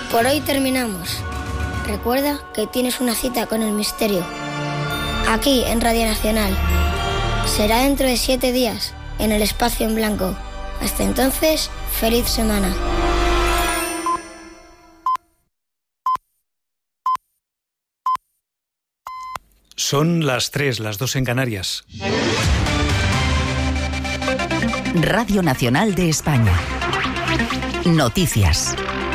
Por hoy terminamos. Recuerda que tienes una cita con el misterio. Aquí en Radio Nacional. Será dentro de 7 días, en el Espacio en Blanco. Hasta entonces, feliz semana. Son las 3, las 2 en Canarias. Radio Nacional de España. Noticias.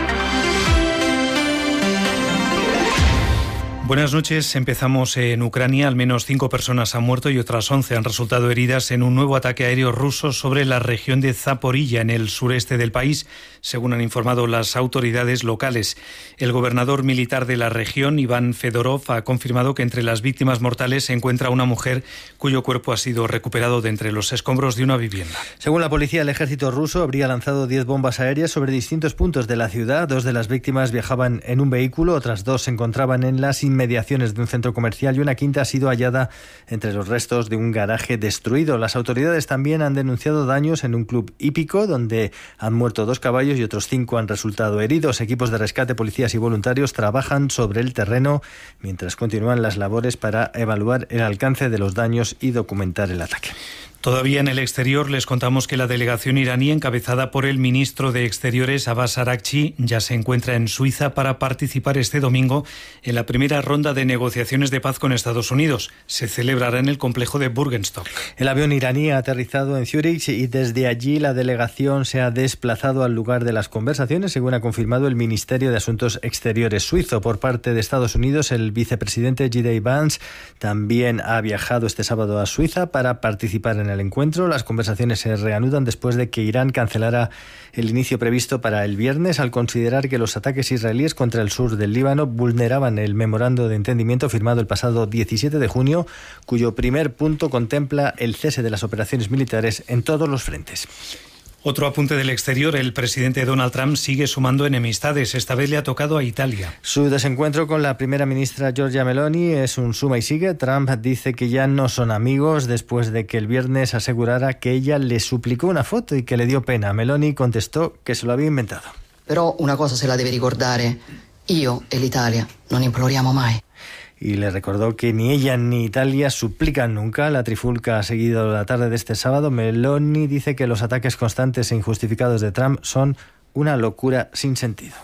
Buenas noches. Empezamos en Ucrania. Al menos 5 personas han muerto y otras 11 han resultado heridas en un nuevo ataque aéreo ruso sobre la región de Zaporilla, en el sureste del país, según han informado las autoridades locales. El gobernador militar de la región, Iván Fedorov, ha confirmado que entre las víctimas mortales se encuentra una mujer cuyo cuerpo ha sido recuperado de entre los escombros de una vivienda. Según la policía, el ejército ruso habría lanzado 10 bombas aéreas sobre distintos puntos de la ciudad. 2 de las víctimas viajaban en un vehículo, otras 2 se encontraban en las inmediaciones de un centro comercial y una quinta ha sido hallada entre los restos de un garaje destruido. Las autoridades también han denunciado daños en un club hípico donde han muerto 2 caballos y otros 5 han resultado heridos. Equipos de rescate, policías y voluntarios trabajan sobre el terreno mientras continúan las labores para evaluar el alcance de los daños y documentar el ataque. Todavía en el exterior les contamos que la delegación iraní, encabezada por el ministro de Exteriores Abbas Araghchi, ya se encuentra en Suiza para participar este domingo en la primera ronda de negociaciones de paz con Estados Unidos. Se celebrará en el complejo de Bürgenstock. El avión iraní ha aterrizado en Zúrich y desde allí la delegación se ha desplazado al lugar de las conversaciones, según ha confirmado el Ministerio de Asuntos Exteriores suizo. Por parte de Estados Unidos, el vicepresidente J.D. Vance también ha viajado este sábado a Suiza para participar en el encuentro. Las conversaciones se reanudan después de que Irán cancelara el inicio previsto para el viernes al considerar que los ataques israelíes contra el sur del Líbano vulneraban el memorando de entendimiento firmado el pasado 17 de junio, cuyo primer punto contempla el cese de las operaciones militares en todos los frentes. Otro apunte del exterior, el presidente Donald Trump sigue sumando enemistades. Esta vez le ha tocado a Italia. Su desencuentro con la primera ministra Giorgia Meloni es un suma y sigue. Trump dice que ya no son amigos después de que el viernes asegurara que ella le suplicó una foto y que le dio pena. Meloni contestó que se lo había inventado. Però una cosa se la deve ricordare. Io e l'Italia non imploriamo mai. Y le recordó que ni ella ni Italia suplican nunca. La trifulca ha seguido la tarde de este sábado. Meloni dice que los ataques constantes e injustificados de Trump son una locura sin sentido.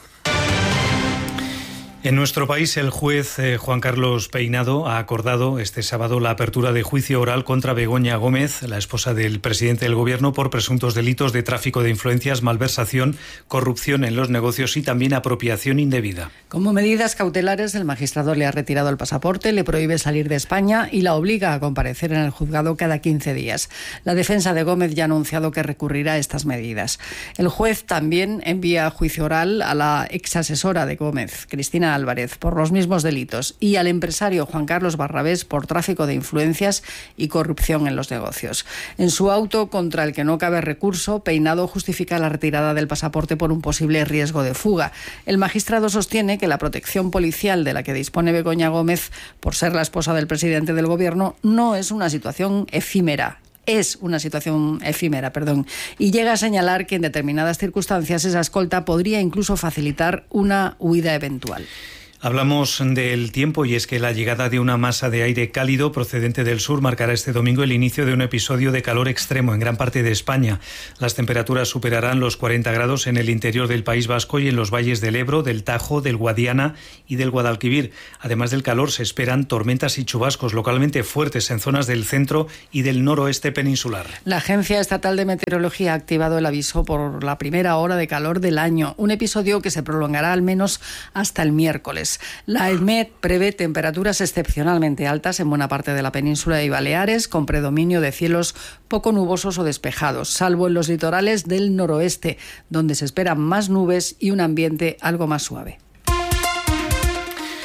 En nuestro país, el juez Juan Carlos Peinado ha acordado este sábado la apertura de juicio oral contra Begoña Gómez, la esposa del presidente del Gobierno, por presuntos delitos de tráfico de influencias, malversación, corrupción en los negocios y también apropiación indebida. Como medidas cautelares, el magistrado le ha retirado el pasaporte, le prohíbe salir de España y la obliga a comparecer en el juzgado cada 15 días. La defensa de Gómez ya ha anunciado que recurrirá a estas medidas. El juez también envía a juicio oral a la exasesora de Gómez, Cristina Álvarez, por los mismos delitos, y al empresario Juan Carlos Barrabés por tráfico de influencias y corrupción en los negocios. En su auto, contra el que no cabe recurso, Peinado justifica la retirada del pasaporte por un posible riesgo de fuga. El magistrado sostiene que la protección policial de la que dispone Begoña Gómez, por ser la esposa del presidente del Gobierno, no es una situación efímera. Es una situación efímera, y llega a señalar que en determinadas circunstancias esa escolta podría incluso facilitar una huida eventual. Hablamos del tiempo y es que la llegada de una masa de aire cálido procedente del sur marcará este domingo el inicio de un episodio de calor extremo en gran parte de España. Las temperaturas superarán los 40 grados en el interior del País Vasco y en los valles del Ebro, del Tajo, del Guadiana y del Guadalquivir. Además del calor, se esperan tormentas y chubascos localmente fuertes en zonas del centro y del noroeste peninsular. La Agencia Estatal de Meteorología ha activado el aviso por la primera hora de calor del año, un episodio que se prolongará al menos hasta el miércoles. La EMET prevé temperaturas excepcionalmente altas en buena parte de la península y Baleares, con predominio de cielos poco nubosos o despejados, salvo en los litorales del noroeste, donde se esperan más nubes y un ambiente algo más suave.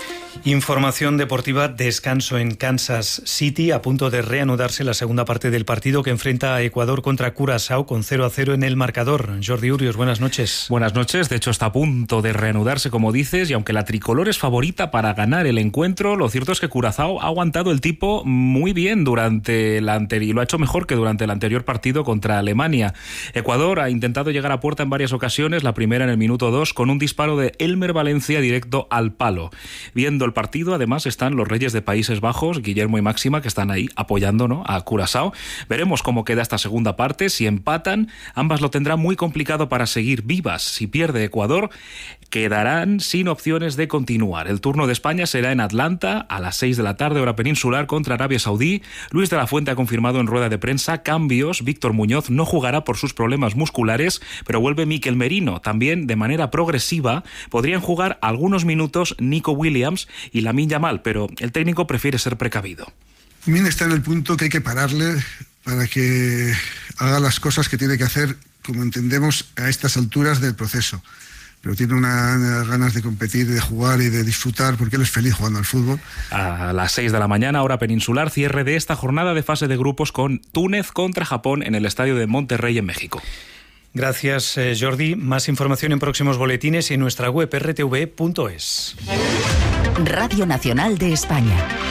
Información deportiva, descanso en Kansas City, a punto de reanudarse la segunda parte del partido que enfrenta a Ecuador contra Curazao con 0-0 en el marcador. Jordi Urios, buenas noches. Buenas noches, de hecho está a punto de reanudarse, como dices, y aunque la tricolor es favorita para ganar el encuentro, lo cierto es que Curazao ha aguantado el tipo muy bien durante el anterior, y lo ha hecho mejor que durante el anterior partido contra Alemania. Ecuador ha intentado llegar a puerta en varias ocasiones, la primera en el minuto 2 con un disparo de Elmer Valencia directo al palo. Viendo el partido, además, están los reyes de Países Bajos, Guillermo y Máxima, que están ahí apoyando, ¿no?, a Curazao. Veremos cómo queda esta segunda parte. Si empatan, ambas lo tendrán muy complicado para seguir vivas. Si pierde Ecuador, quedarán sin opciones de continuar. El turno de España será en Atlanta a las 6 de la tarde, hora peninsular, contra Arabia Saudí. Luis de la Fuente ha confirmado en rueda de prensa cambios. Víctor Muñoz no jugará por sus problemas musculares, pero vuelve Mikel Merino. También, de manera progresiva, podrían jugar algunos minutos Nico Williams y Lamine Yamal, pero el técnico prefiere ser precavido. Lamine está en el punto que hay que pararle para que haga las cosas que tiene que hacer, como entendemos, a estas alturas del proceso. Pero tiene unas ganas de competir, de jugar y de disfrutar, porque él es feliz jugando al fútbol. A las 6 de la mañana, hora peninsular, cierre de esta jornada de fase de grupos con Túnez contra Japón en el estadio de Monterrey, en México. Gracias, Jordi. Más información en próximos boletines y en nuestra web rtv.es. Radio Nacional de España.